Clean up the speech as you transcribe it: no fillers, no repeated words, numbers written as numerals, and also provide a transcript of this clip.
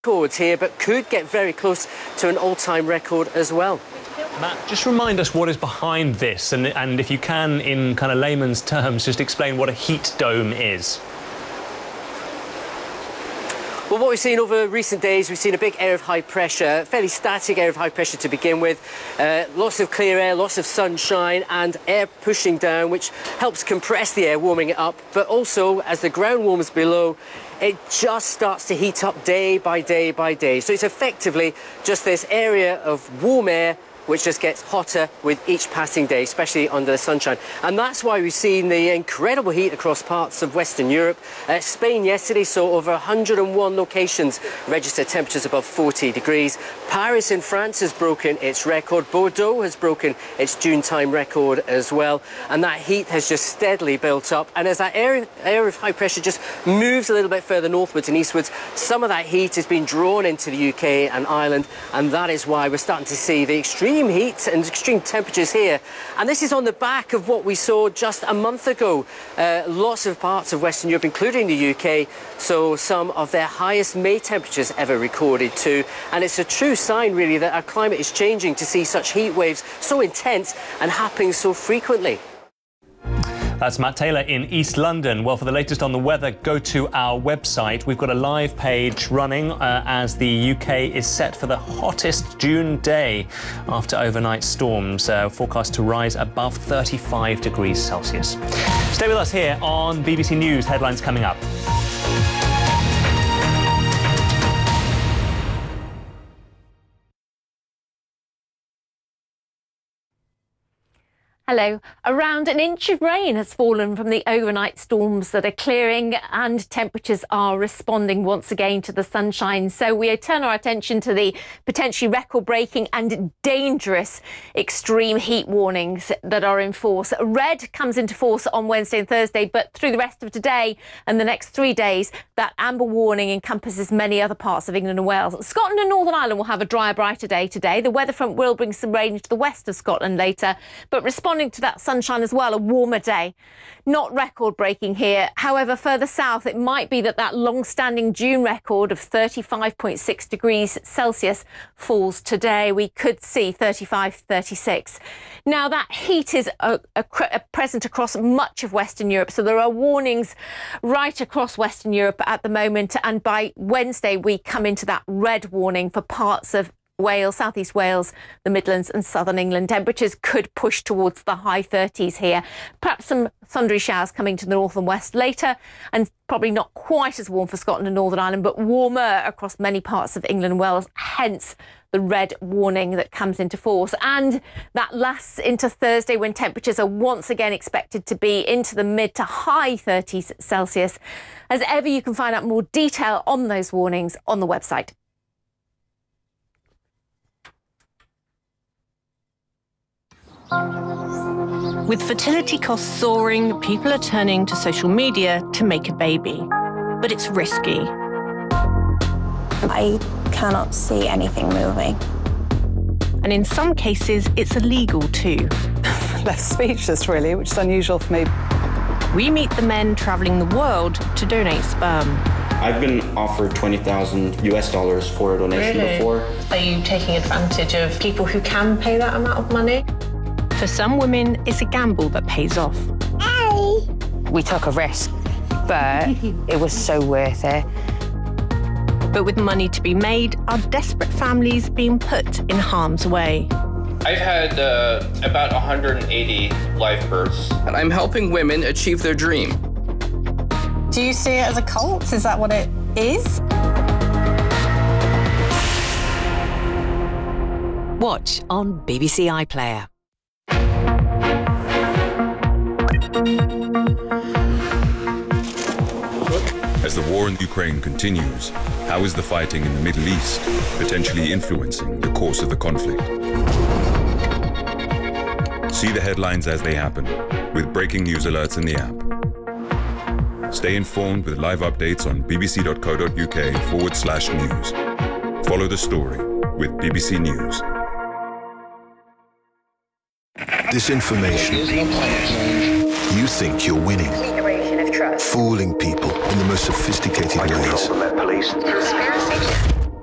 records here, but could get very close to an all-time record as well. Matt, just remind us what is behind this, and if you can, in kind of layman's terms, just explain what a heat dome is. Well, what we've seen over recent days, we've seen a big area of high pressure, fairly static area of high pressure to begin with. Lots of clear air, lots of sunshine and air pushing down, which helps compress the air, warming it up. But also, as the ground warms below, it just starts to heat up day by day by day. So it's effectively just this area of warm air which just gets hotter with each passing day, especially under the sunshine. And that's why we've seen the incredible heat across parts of Western Europe. Spain yesterday saw over 101 locations register temperatures above 40 degrees. Paris in France has broken its record. Bordeaux has broken its June time record as well. And that heat has just steadily built up. And as that area of high pressure just moves a little bit further northwards and eastwards, some of that heat has been drawn into the UK and Ireland. And that is why we're starting to see the extreme heat and extreme temperatures here. And this is on the back of what we saw just a month ago. Lots of parts of Western Europe, including the UK, saw some of their highest May temperatures ever recorded too. And it's a true sign, really, that our climate is changing to see such heat waves so intense and happening so frequently. That's Matt Taylor in East London. Well, for the latest on the weather, go to our website. We've got a live page running as the UK is set for the hottest June day after overnight storms, forecast to rise above 35 degrees Celsius. Stay with us here on BBC News. Headlines coming up. Hello. Around an inch of rain has fallen from the overnight storms that are clearing, and temperatures are responding once again to the sunshine. So we turn our attention to the potentially record-breaking and dangerous extreme heat warnings that are in force. Red comes into force on Wednesday and Thursday, but through the rest of today and the next 3 days, that amber warning encompasses many other parts of England and Wales. Scotland and Northern Ireland will have a drier, brighter day today. The weather front will bring some rain to the west of Scotland later, but responding to that sunshine as well, a warmer day. Not record-breaking here. However, further south, it might be that long-standing June record of 35.6 degrees Celsius falls today. We could see 35, 36. Now, that heat is present across much of Western Europe, so there are warnings right across Western Europe at the moment, and by Wednesday we come into that red warning for parts of Wales, southeast Wales, the Midlands and southern England. Temperatures could push towards the high 30s here. Perhaps some thundery showers coming to the north and west later, and probably not quite as warm for Scotland and Northern Ireland, but warmer across many parts of England and Wales, hence the red warning that comes into force. And that lasts into Thursday, when temperatures are once again expected to be into the mid to high 30s Celsius. As ever, you can find out more detail on those warnings on the website. With fertility costs soaring, people are turning to social media to make a baby. But it's risky. I cannot see anything moving. And in some cases, it's illegal too. Left speechless, really, which is unusual for me. We meet the men traveling the world to donate sperm. I've been offered $20,000 for a donation before. Are you taking advantage of people who can pay that amount of money? For some women, it's a gamble that pays off. We took a risk, but it was so worth it. But with money to be made, are desperate families being put in harm's way? I've had about 180 live births. And I'm helping women achieve their dream. Do you see it as a cult? Is that what it is? Watch on BBC iPlayer. As the war in Ukraine continues, how is the fighting in the Middle East potentially influencing the course of the conflict? See the headlines as they happen, with breaking news alerts in the app. Stay informed with live updates on bbc.co.uk/news. Follow the story with BBC News. Disinformation. You think you're winning. Fooling people in the most sophisticated ways.